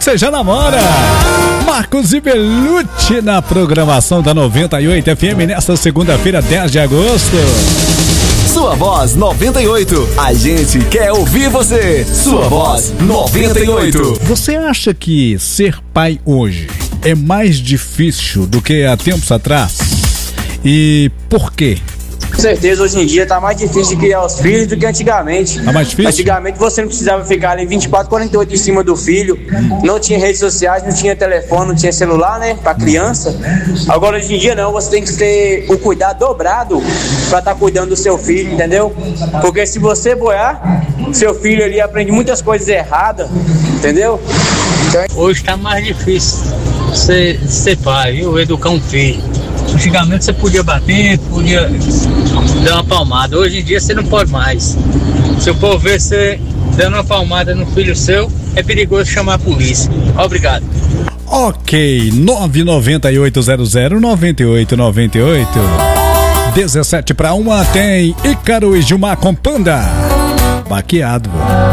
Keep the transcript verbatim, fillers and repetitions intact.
você já namora? Marcos e Belucci na programação da noventa e oito F M nesta segunda-feira, dez de agosto. Sua Voz noventa e oito. A gente quer ouvir você. Sua Voz noventa e oito. Você acha que ser pai hoje é mais difícil do que há tempos atrás? E por quê? Com certeza, hoje em dia tá mais difícil de criar os filhos do que antigamente. Tá mais difícil? Antigamente você não precisava ficar ali vinte e quatro, quarenta e oito em cima do filho. Não tinha redes sociais, não tinha telefone, não tinha celular, né? Pra criança. Agora, hoje em dia não, você tem que ter o cuidado dobrado pra estar tá cuidando do seu filho, entendeu? Porque se você boiar, seu filho ali aprende muitas coisas erradas, entendeu? Então... Hoje tá mais difícil ser, ser pai, viu? Educar um filho. Antigamente você podia bater, podia dar uma palmada. Hoje em dia você não pode mais. Se o povo ver você dando uma palmada no filho seu, é perigoso chamar a polícia. Obrigado. Ok, nove nove oito zero zero nove oito nove oito. dezessete para uma tem Ícaro e Gilmar com Panda. Baqueado.